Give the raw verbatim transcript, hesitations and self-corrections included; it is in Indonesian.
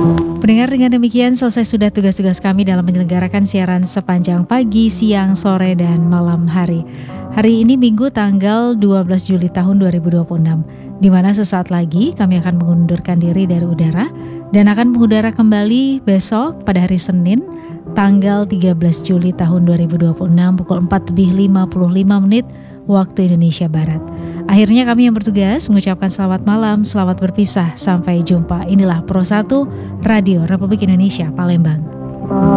Pendengar, dengan demikian selesai sudah tugas-tugas kami dalam menyelenggarakan siaran sepanjang pagi, siang, sore, dan malam hari. Hari ini Minggu tanggal dua belas Juli tahun dua ribu dua puluh enam, di mana sesaat lagi kami akan mengundurkan diri dari udara dan akan mengudara kembali besok pada hari Senin tanggal tiga belas Juli tahun dua ribu dua puluh enam pukul empat lebih lima puluh lima menit waktu Indonesia Barat. Akhirnya kami yang bertugas mengucapkan selamat malam, selamat berpisah, sampai jumpa. Inilah Pro satu Radio Republik Indonesia Palembang.